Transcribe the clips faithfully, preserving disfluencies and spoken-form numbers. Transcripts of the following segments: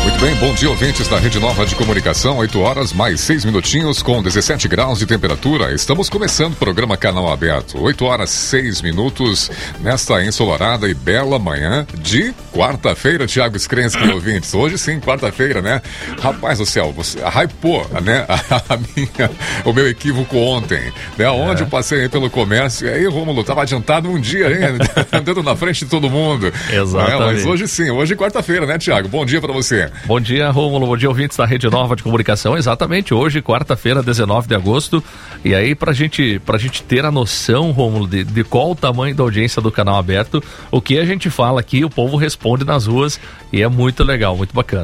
Muito bem, bom dia, ouvintes da Rede Nova de Comunicação, oito horas mais seis minutinhos com dezessete graus de temperatura. Estamos começando o programa Canal Aberto, oito horas seis minutos nesta ensolarada e bela manhã de quarta-feira, Thiago Skrensky, ouvintes. Hoje sim, quarta-feira, né? Rapaz do céu, você hypou, né? A minha, o meu equívoco ontem, né? Onde é. eu passei aí pelo comércio, e aí, Rômulo, tava adiantado um dia ainda, andando na frente de todo mundo. Exatamente. Né? Mas hoje sim, hoje é quarta-feira, né, Thiago? Bom dia pra você. Bom dia, Rômulo. Bom dia, ouvintes da Rede Nova de Comunicação. Exatamente, hoje, quarta-feira, dezenove de agosto. E aí, pra gente, pra gente ter a noção, Rômulo, de, de qual o tamanho da audiência do Canal Aberto, o que a gente fala aqui, o povo responde nas ruas e é muito legal, muito bacana.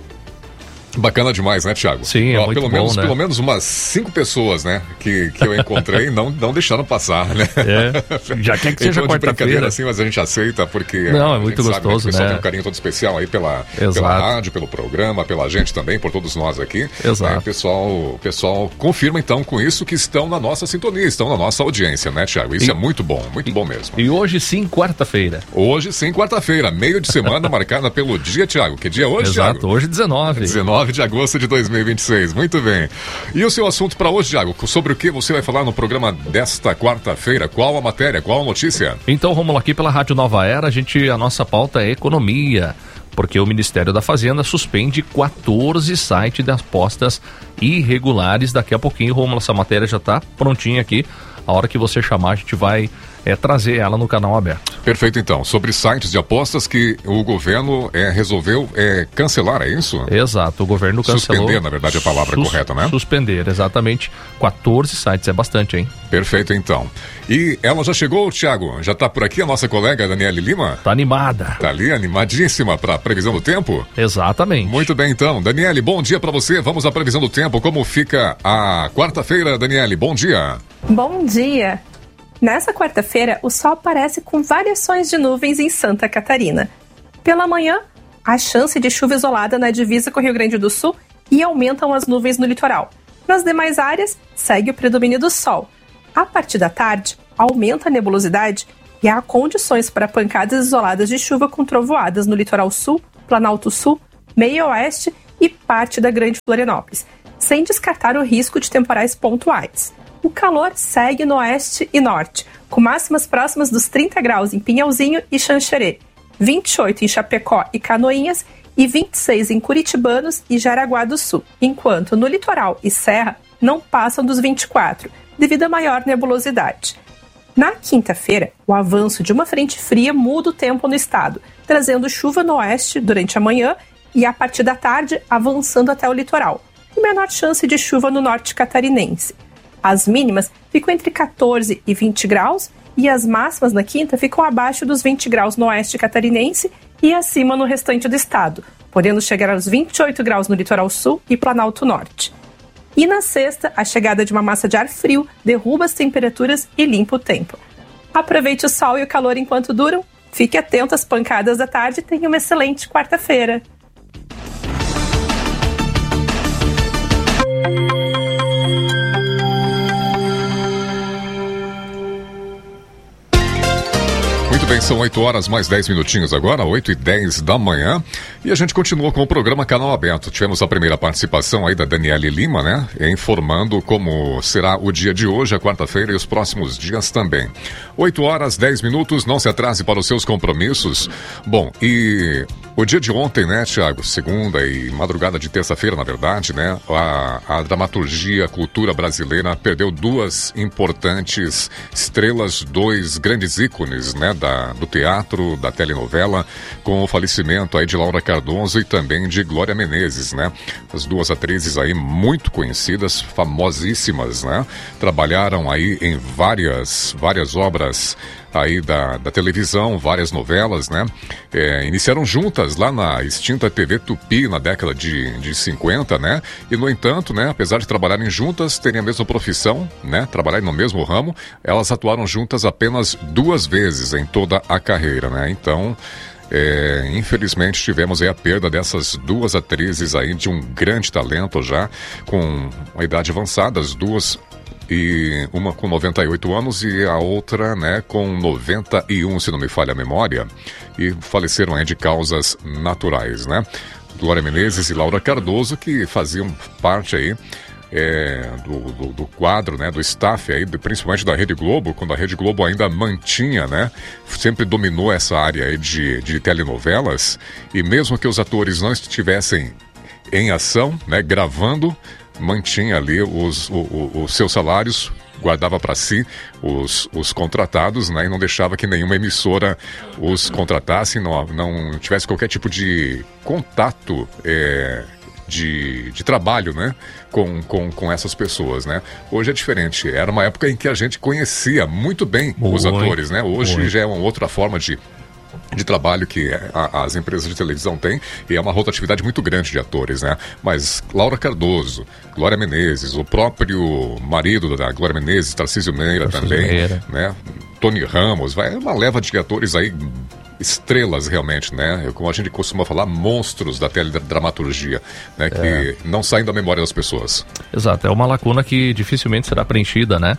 Bacana demais, né, Thiago? Sim, é Ó, muito pelo bom, menos, né? Pelo menos umas cinco pessoas, né, que, que eu encontrei não, não deixaram passar, né? É, já quer que seja então, quarta-feira, assim, mas a gente aceita porque não, a é muito gente gostoso, sabe, né, que o pessoal né? tem um carinho todo especial aí pela, pela rádio, pelo programa, pela gente também, por todos nós aqui. Exato. Né? O pessoal, o pessoal confirma, então, com isso que estão na nossa sintonia, estão na nossa audiência, né, Thiago? Isso e, é muito bom, muito e, bom mesmo. E hoje sim, quarta-feira. Hoje sim, quarta-feira, meio de semana marcada pelo dia, Thiago. Que dia é hoje, Exato, Thiago? Hoje dezenove. dezenove de agosto de dois mil e vinte e seis, muito bem. E o seu assunto para hoje, Thiago? Sobre o que você vai falar no programa desta quarta-feira? Qual a matéria? Qual a notícia? Então, Rômulo, aqui pela Rádio Nova Era, a, gente, a nossa pauta é economia, porque o Ministério da Fazenda suspende quatorze sites de apostas irregulares. Daqui a pouquinho, Rômulo, essa matéria já está prontinha aqui. A hora que você chamar, a gente vai é, trazer ela no Canal Aberto. Perfeito, então. Sobre sites de apostas que o governo é, resolveu é, cancelar, é isso? Exato, o governo cancelou. Suspender, na verdade, é a palavra sus- correta, né? Suspender, exatamente. quatorze sites, é bastante, hein? Perfeito, então. E ela já chegou, Thiago? Já está por aqui a nossa colega Daniele Lima? Tá animada. Tá ali, animadíssima para a previsão do tempo? Exatamente. Muito bem, então. Daniele, bom dia para você. Vamos à previsão do tempo. Como fica a quarta-feira, Daniele? Bom dia. Bom dia! Nessa quarta-feira, o sol aparece com variações de nuvens em Santa Catarina. Pela manhã, há chance de chuva isolada na divisa com o Rio Grande do Sul e aumentam as nuvens no litoral. Nas demais áreas, segue o predomínio do sol. A partir da tarde, aumenta a nebulosidade e há condições para pancadas isoladas de chuva com trovoadas no litoral sul, Planalto Sul, Meio Oeste e parte da Grande Florianópolis, sem descartar o risco de temporais pontuais. O calor segue no oeste e norte, com máximas próximas dos trinta graus em Pinhalzinho e Xanxerê, vinte e oito em Chapecó e Canoinhas e vinte e seis em Curitibanos e Jaraguá do Sul, enquanto no litoral e serra não passam dos vinte e quatro, devido à maior nebulosidade. Na quinta-feira, o avanço de uma frente fria muda o tempo no estado, trazendo chuva no oeste durante a manhã e a partir da tarde avançando até o litoral, com menor chance de chuva no norte catarinense. As mínimas ficam entre catorze e vinte graus e as máximas na quinta ficam abaixo dos vinte graus no oeste catarinense e acima no restante do estado, podendo chegar aos vinte e oito graus no litoral sul e Planalto Norte. E na sexta, a chegada de uma massa de ar frio derruba as temperaturas e limpa o tempo. Aproveite o sol e o calor enquanto duram, fique atento às pancadas da tarde e tenha uma excelente quarta-feira. Muito bem, são oito horas mais dez minutinhos agora, oito e dez da manhã. E a gente continua com o programa Canal Aberto. Tivemos a primeira participação aí da Daniele Lima, né? Informando como será o dia de hoje, a quarta-feira e os próximos dias também. oito horas, dez minutos, não se atrase para os seus compromissos. Bom, e o dia de ontem, né, Thiago? Segunda e madrugada de terça-feira, na verdade, né? A, a dramaturgia, a cultura brasileira perdeu duas importantes estrelas, dois grandes ícones, né? Da, do teatro, da telenovela, com o falecimento aí de Laura Cardoso e também de Glória Menezes, né? As duas atrizes aí muito conhecidas, famosíssimas, né? Trabalharam aí em várias, várias obras aí da, da televisão, várias novelas, né? É, iniciaram juntas lá na extinta T V Tupi na década de, de cinquenta, né? E, no entanto, né? Apesar de trabalharem juntas, terem a mesma profissão, né? Trabalharem no mesmo ramo, elas atuaram juntas apenas duas vezes em toda a carreira, né? Então, É, infelizmente tivemos aí a perda dessas duas atrizes aí de um grande talento já, com uma idade avançada, as duas, e uma com noventa e oito anos e a outra, né, com noventa e um, se não me falha a memória, e faleceram aí de causas naturais, né? Glória Menezes e Laura Cardoso, que faziam parte aí É, do, do, do quadro, né, do staff aí, principalmente da Rede Globo, quando a Rede Globo ainda mantinha, né, sempre dominou essa área aí de, de telenovelas, e mesmo que os atores não estivessem em ação, né, gravando, mantinha ali os, o, o, os seus salários, guardava para si os, os contratados, né, e não deixava que nenhuma emissora os contratasse, não, não tivesse qualquer tipo de contato é, De, de trabalho, né, com, com, com essas pessoas, né. Hoje é diferente, era uma época em que a gente conhecia muito bem Oi. os atores, né, hoje Oi. já é uma outra forma de, de trabalho que a, as empresas de televisão têm, e é uma rotatividade muito grande de atores, né, mas Laura Cardoso, Glória Menezes, o próprio marido da Glória Menezes, Tarcísio Meira Tarcísio também, Meira. né, Tony Ramos, vai uma leva de atores aí, estrelas realmente, né? Como a gente costuma falar, monstros da teledramaturgia, né? Que é. não saem da memória das pessoas. Exato, é uma lacuna que dificilmente será preenchida, né?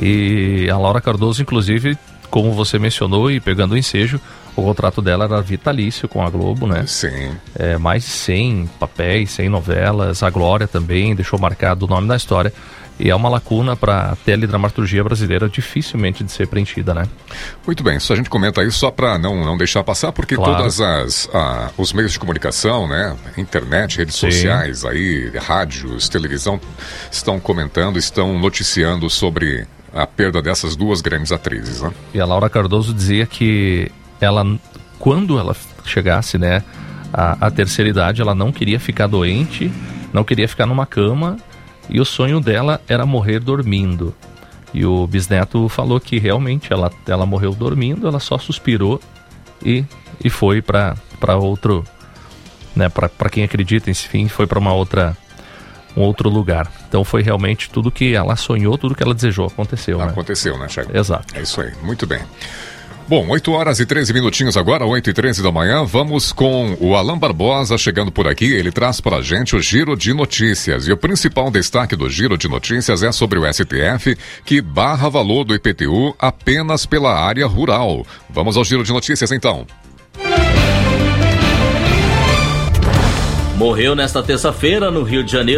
E a Laura Cardoso, inclusive, como você mencionou, e pegando o ensejo, o contrato dela era vitalício com a Globo, né? Sim. É, mais de cem papéis, cem novelas, a Glória também deixou marcado o nome da história. E é uma lacuna para a teledramaturgia brasileira dificilmente de ser preenchida, né? Muito bem, só a gente comenta aí só para não, não deixar passar, porque claro. todas as ah, os meios de comunicação, né, internet, redes Sim. sociais, aí, rádios, televisão, estão comentando, estão noticiando sobre a perda dessas duas grandes atrizes, né? E a Laura Cardoso dizia que ela, quando ela chegasse, né, a, a terceira idade, ela não queria ficar doente, não queria ficar numa cama. E o sonho dela era morrer dormindo. E o bisneto falou que realmente ela, ela morreu dormindo, ela só suspirou e, e foi para outro, né, para quem acredita, enfim, foi para uma outra, um outro lugar. Então foi realmente tudo que ela sonhou, tudo que ela desejou, aconteceu. Aconteceu, né, Thiago? Exato. É isso aí, muito bem. Bom, oito horas e treze minutinhos agora, oito e treze da manhã, vamos com o Alan Barbosa chegando por aqui. Ele traz para a gente o Giro de Notícias. E o principal destaque do Giro de Notícias é sobre o S T F, que barra valor do I P T U apenas pela área rural. Vamos ao Giro de Notícias, então. Morreu nesta terça-feira, no Rio de Janeiro,